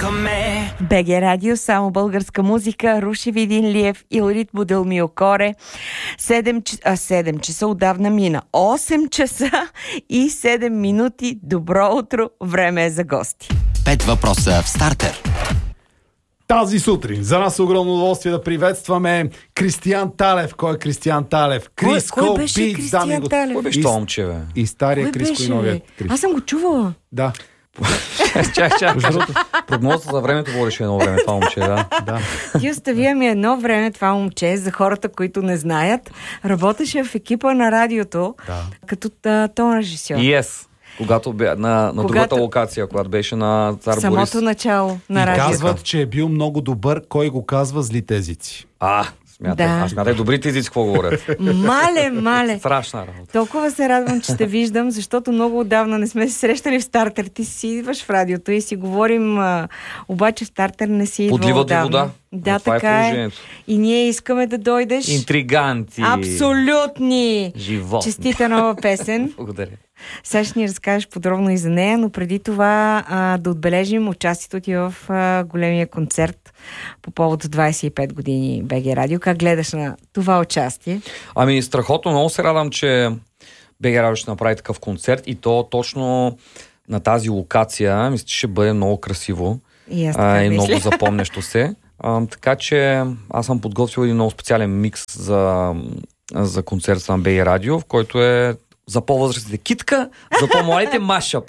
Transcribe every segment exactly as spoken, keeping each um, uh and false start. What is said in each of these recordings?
БГ Радио, само българска музика, Руши Видинлиев и Лорит Будълмио Коре. седем, а, седем часа отдавна мина. осем часа и седем минути. Добро утро, време е за гости. Пет въпроса в стартер. Тази сутрин за нас е огромно удоволствие да приветстваме Кристиян Талев. Кой е Кристиян Талев? Криско Кой, кой беше Бит, Кристиян дами го... Талев? Кой беше това момче, бе? И стария Кой Криско беше, и новия бе? Криско. Аз съм го чувала. Да. Чак, чак, чак. Прогнозата за времето водеше едно време това момче, да. да. Ти оставя ми едно време това момче, за хората, които не знаят. Работеше в екипа на радиото, Да. като тон режисьор. Yes. Когато бе, на, на Когато... другата локация, когато беше на Цар Самото Борис. начало на И радиото. казват, че е бил много добър. Кой го казва? Злите езици. А, смятай. Да. Аз смятай добрите езици, какво говорят. Мале, мале. Страшна работа. Толкова се радвам, че те виждам, защото много отдавна не сме се срещали в стартер. Ти си идваш в радиото и си говорим, а, обаче в стартер не си идва Подливат ви отдавна. вода. Да, Това така е е. положението. И ние искаме да дойдеш. Интриганти. Абсолютни! Живот. Честита нова песен. Благодаря. Сега ще ни разкажеш подробно и за нея, но преди това а, да отбележим участието ти в а, големия концерт по повод двайсет и пет години БГ Радио. Как гледаш на това участие? Ами, страхотно, много се радвам, че БГ Радио ще направи такъв концерт и то точно на тази локация. Мисля, че ще бъде много красиво И аз а, така и мисля. много запомнящо се. А, така че аз съм подготвил един много специален микс за, за концерта на БГ Радио, в който е за по-възрастните китка, за по-младите машъп.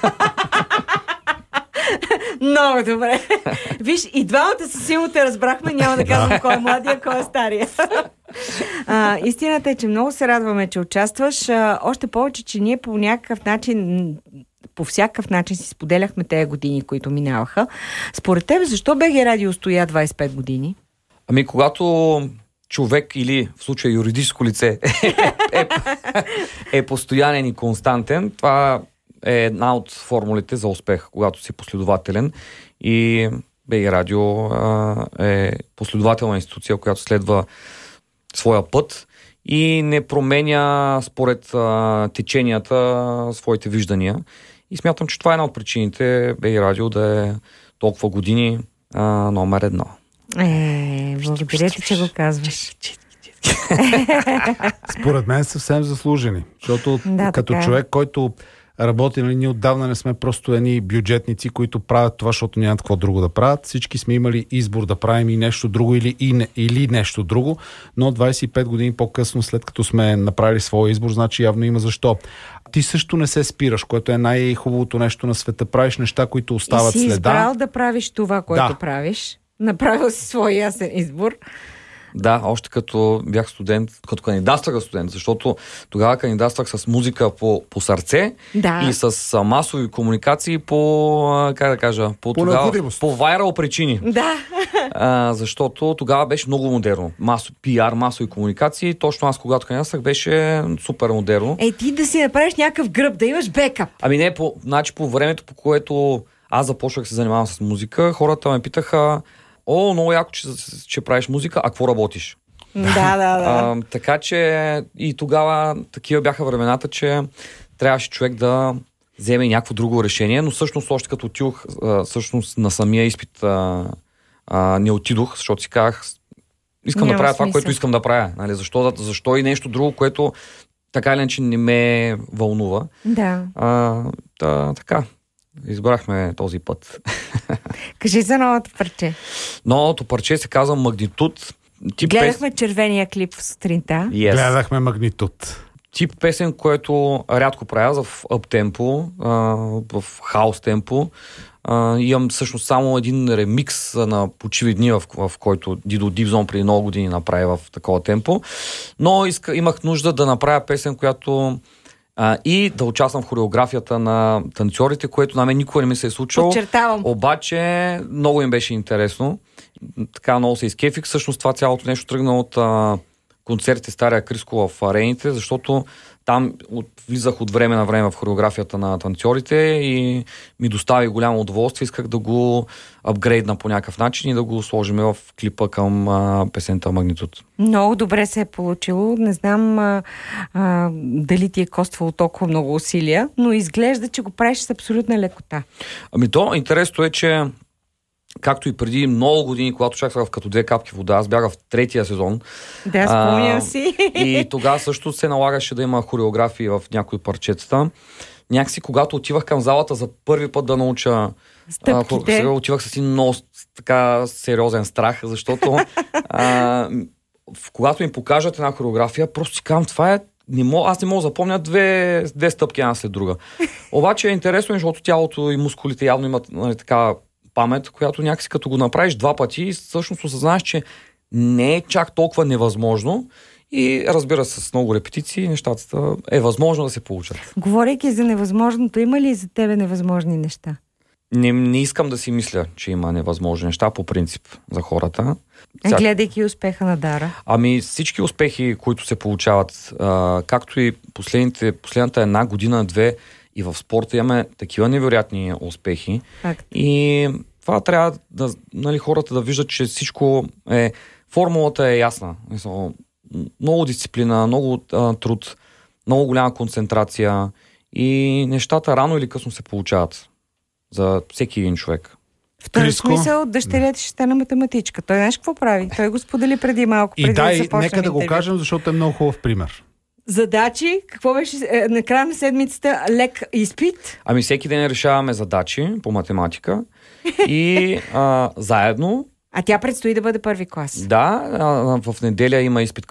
Много добре. Виж, и двамата със силно те разбрахме, няма да казвам кой е младия, кой е стария. А, истината е, че много се радваме, че участваш. А, още повече, че ние по някакъв начин, по всякакъв начин си споделяхме тези години, които минаваха. Според теб, защо БГ Радио стоя двайсет и пет години? Ами, когато човек или в случая юридическо лице е, е, е постоянен и константен, това е една от формулите за успех, когато си последователен. И БГ Радио а, е последователна институция, която следва своя път и не променя според а, теченията своите виждания. И смятам, че това е една от причините БГ Радио да е толкова години а, номер едно. Е, благодаря ти, че го казваш. Според мен съвсем заслужени. Защото Да, като така е. човек, който работи, нали, ние отдавна не сме просто едни бюджетници, които правят това, защото нямат какво друго да правят. Всички сме имали избор да правим и нещо друго или, и не, или нещо друго, но двайсет и пет години по-късно, след като сме направили своя избор, значи явно има защо. Ти също не се спираш, което е най-хубавото нещо на света. Правиш неща, които остават и си следа. избрал да правиш това, което Да. правиш. Направил си свой ясен избор. Да, още като бях студент, като кандидатствах студент, защото тогава кандидатствах с музика по, по сърце Да. и с а, масови комуникации по, а, как да кажа, по, По тогава, необходимост. по вайрал причини. Да. А, защото тогава беше много модерно. Масо, пиар, масови комуникации. Точно аз, когато кандидатствах, беше супер модерно. Ей, ти да си направиш някакъв гръб, да имаш бекъп. Ами не, по, значи по времето, по което аз започнах да се занимавам с музика, хората ме питаха: о, много яко, че, че правиш музика, а какво работиш? Да, да, да. А, така че и тогава такива бяха времената, че трябваше човек да вземе някакво друго решение, но всъщност още като отидох а, всъщност на самия изпит а, а, не отидох, защото си казах, искам Няма да правя това, смисъл. което искам да правя. Нали? Защо, да, защо и нещо друго, което така или иначе не ме вълнува. Да. А, да, така. Избрахме този път. Кажи за новото парче. Новото парче се казва Магнитуд. Тип Гледахме червения клип в сутринта. Yes. Гледахме Магнитуд. Тип песен, което рядко правя в ъп-темпо, в хаус-темпо. Имам всъщност само един ремикс на Почиви дни, в, в който Дидо Дивзон преди много години направи в такова темпо. Но иска, имах нужда да направя песен, която а, и да участвам в хореографията на танцорите, което на мен никога не ми се е случило. Подчертавам. Обаче много им беше интересно. Така много се изкефих. Всъщност това цялото нещо тръгна от а, концертите Стария Криско в арените, защото там от, влизах от време на време в хореографията на танцорите и ми достави голямо удоволствие. Исках да го апгрейдна по някакъв начин и да го сложим в клипа към а, песента Магнитуд. Много добре се е получило. Не знам а, а, дали ти е коствало толкова много усилия, но изглежда, че го правиш с абсолютна лекота. Ами то, интересното е, че както и преди много години, когато чаках като две капки вода, аз бях в третия сезон. Да, спомням си. И тогава също се налагаше да има хореографии в някои парчетата. Някакси, когато отивах към залата за първи път да науча стъпките, сега отивах с един много така сериозен страх, защото а, в, когато ми покажат една хореография, просто си казвам, това е не мог, аз не мога да запомня две, две стъпки една след друга. Обаче е интересно, защото тялото и мускулите явно имат, нали, така памет, която някакси като го направиш два пъти, всъщност осъзнаеш, че не е чак толкова невъзможно и разбира се, с много репетиции нещата е възможно да се получат. Говорейки за невъзможното, има ли за тебе невъзможни неща? Не, не искам да си мисля, че има невъзможни неща по принцип за хората. Сега... Гледайки успеха на Дара. Ами всички успехи, които се получават, а, както и последните, последната една година, две, и в спорта имаме такива невероятни успехи. Факт. И това трябва да, нали, хората да виждат, че всичко е... Формулата е ясна. Много дисциплина, много а, труд, много голяма концентрация и нещата рано или късно се получават за всеки един човек. В този смисъл дъщерята ще стане математичка. Той знаеш какво прави? Той го сподели преди малко. Преди и дай, да нека да го кажем, защото е много хубав пример. Задачи, какво беше е, на края на седмицата? Лек изпит? Ами всеки ден решаваме задачи по математика и а, заедно. А тя предстои да бъде първи клас. Да, а, в неделя има изпит